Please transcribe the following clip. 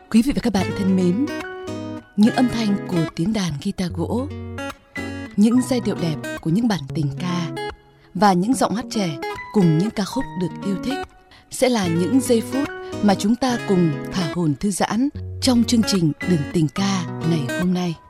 Quý vị và các bạn thân mến, những âm thanh của tiếng đàn guitar gỗ, những giai điệu đẹp của những bản tình ca và những giọng hát trẻ cùng những ca khúc được yêu thích sẽ là những giây phút mà chúng ta cùng thả hồn thư giãn trong chương trình Đường Tình Ca ngày hôm nay.